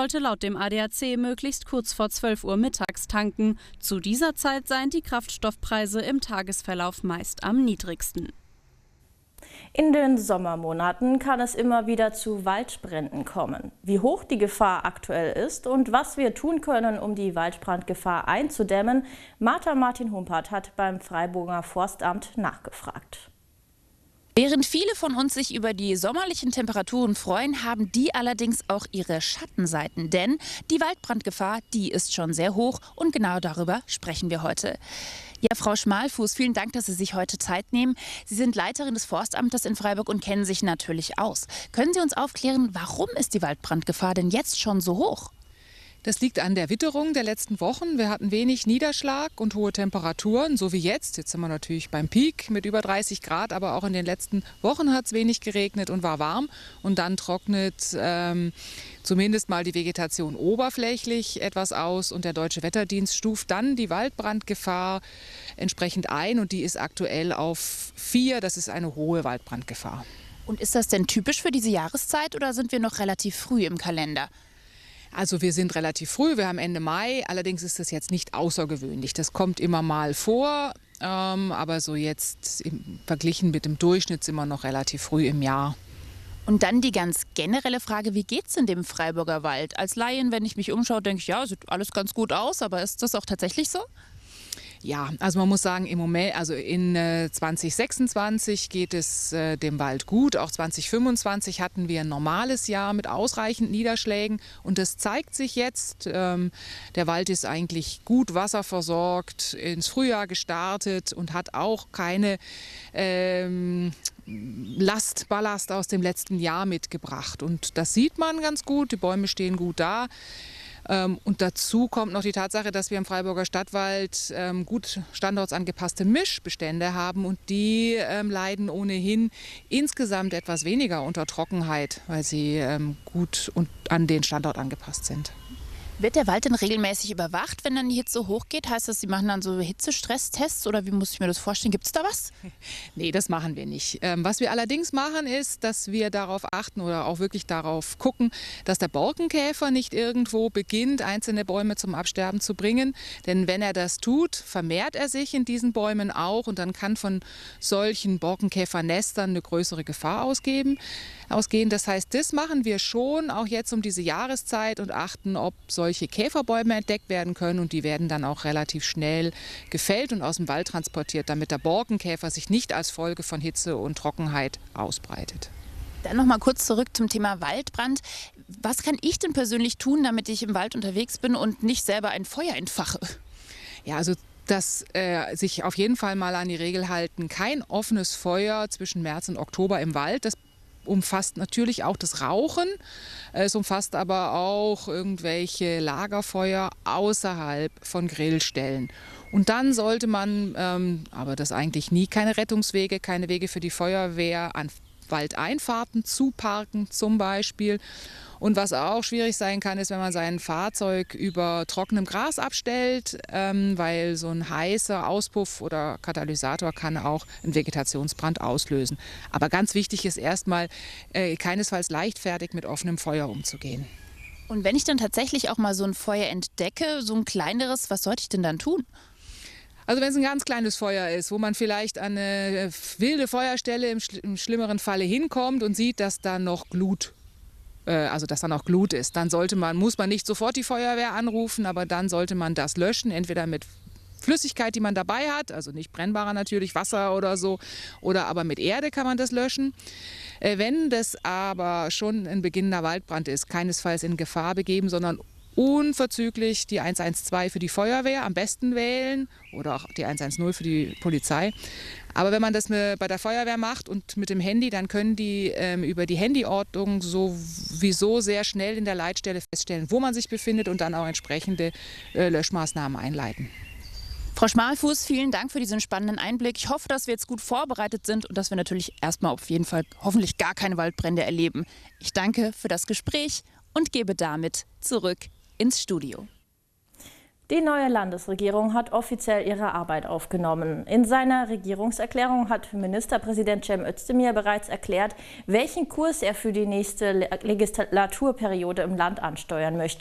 sollte laut dem ADAC möglichst kurz vor 12 Uhr mittags tanken. Zu dieser Zeit seien die Kraftstoffpreise im Tagesverlauf meist am niedrigsten. In den Sommermonaten kann es immer wieder zu Waldbränden kommen. Wie hoch die Gefahr aktuell ist und was wir tun können, um die Waldbrandgefahr einzudämmen, Martin Humpert hat beim Freiburger Forstamt nachgefragt. Während viele von uns sich über die sommerlichen Temperaturen freuen, haben die allerdings auch ihre Schattenseiten. Denn die Waldbrandgefahr, die ist schon sehr hoch und genau darüber sprechen wir heute. Ja, Frau Schmalfuß, vielen Dank, dass Sie sich heute Zeit nehmen. Sie sind Leiterin des Forstamtes in Freiburg und kennen sich natürlich aus. Können Sie uns aufklären, warum ist die Waldbrandgefahr denn jetzt schon so hoch? Das liegt an der Witterung der letzten Wochen. Wir hatten wenig Niederschlag und hohe Temperaturen, so wie jetzt. Jetzt sind wir natürlich beim Peak mit über 30 Grad, aber auch in den letzten Wochen hat es wenig geregnet und war warm. Und dann trocknet zumindest mal die Vegetation oberflächlich etwas aus. Und der Deutsche Wetterdienst stuft dann die Waldbrandgefahr entsprechend ein. Und die ist aktuell auf 4. Das ist eine hohe Waldbrandgefahr. Und ist das denn typisch für diese Jahreszeit oder sind wir noch relativ früh im Kalender? Also wir sind relativ früh, wir haben Ende Mai, allerdings ist das jetzt nicht außergewöhnlich. Das kommt immer mal vor, aber so jetzt verglichen mit dem Durchschnitt sind wir noch relativ früh im Jahr. Und dann die ganz generelle Frage, wie geht es in dem Freiburger Wald? Als Laien, wenn ich mich umschaue, denke ich, ja, sieht alles ganz gut aus, aber ist das auch tatsächlich so? Ja, also man muss sagen, im Moment, also in 2026 geht es dem Wald gut. Auch 2025 hatten wir ein normales Jahr mit ausreichend Niederschlägen. Und das zeigt sich jetzt. Der Wald ist eigentlich gut wasserversorgt, ins Frühjahr gestartet und hat auch keine Ballast aus dem letzten Jahr mitgebracht. Und das sieht man ganz gut. Die Bäume stehen gut da. Und dazu kommt noch die Tatsache, dass wir im Freiburger Stadtwald gut standortsangepasste Mischbestände haben und die leiden ohnehin insgesamt etwas weniger unter Trockenheit, weil sie gut und an den Standort angepasst sind. Wird der Wald denn regelmäßig überwacht, wenn dann die Hitze hochgeht? Heißt das, Sie machen dann so Hitzestresstests oder wie muss ich mir das vorstellen? Gibt es da was? Nee, das machen wir nicht. Was wir allerdings machen, ist, dass wir darauf achten oder auch wirklich darauf gucken, dass der Borkenkäfer nicht irgendwo beginnt, einzelne Bäume zum Absterben zu bringen. Denn wenn er das tut, vermehrt er sich in diesen Bäumen auch und dann kann von solchen Borkenkäfernestern eine größere Gefahr ausgehen. Das heißt, das machen wir schon, auch jetzt um diese Jahreszeit und achten, ob solche Käferbäume entdeckt werden können und die werden dann auch relativ schnell gefällt und aus dem Wald transportiert, damit der Borkenkäfer sich nicht als Folge von Hitze und Trockenheit ausbreitet. Dann noch mal kurz zurück zum Thema Waldbrand. Was kann ich denn persönlich tun, damit ich im Wald unterwegs bin und nicht selber ein Feuer entfache? Ja, also sich auf jeden Fall mal an die Regel halten, kein offenes Feuer zwischen März und Oktober im Wald. Das umfasst natürlich auch das Rauchen, es umfasst aber auch irgendwelche Lagerfeuer außerhalb von Grillstellen. Und dann sollte man, aber das eigentlich nie, keine Rettungswege, keine Wege für die Feuerwehr an Waldeinfahrten zuparken zum Beispiel. Und was auch schwierig sein kann, ist, wenn man sein Fahrzeug über trockenem Gras abstellt, weil so ein heißer Auspuff oder Katalysator kann auch einen Vegetationsbrand auslösen. Aber ganz wichtig ist erstmal, keinesfalls leichtfertig mit offenem Feuer umzugehen. Und wenn ich dann tatsächlich auch mal so ein Feuer entdecke, so ein kleineres, was sollte ich denn dann tun? Also wenn es ein ganz kleines Feuer ist, wo man vielleicht an eine wilde Feuerstelle im schlimmeren Falle hinkommt und sieht, dass da noch Glut ist, dann muss man nicht sofort die Feuerwehr anrufen, aber dann sollte man das löschen, entweder mit Flüssigkeit, die man dabei hat, also nicht brennbarer natürlich, Wasser oder so, oder aber mit Erde kann man das löschen. Wenn das aber schon ein beginnender Waldbrand ist, keinesfalls in Gefahr begeben, sondern unverzüglich die 112 für die Feuerwehr am besten wählen oder auch die 110 für die Polizei. Aber wenn man das bei der Feuerwehr macht und mit dem Handy, dann können die über die Handyortung sowieso sehr schnell in der Leitstelle feststellen, wo man sich befindet und dann auch entsprechende Löschmaßnahmen einleiten. Frau Schmalfuß, vielen Dank für diesen spannenden Einblick. Ich hoffe, dass wir jetzt gut vorbereitet sind und dass wir natürlich erstmal auf jeden Fall hoffentlich gar keine Waldbrände erleben. Ich danke für das Gespräch und gebe damit zurück ins Studio. Die neue Landesregierung hat offiziell ihre Arbeit aufgenommen. In seiner Regierungserklärung hat Ministerpräsident Cem Özdemir bereits erklärt, welchen Kurs er für die nächste Legislaturperiode im Land ansteuern möchte.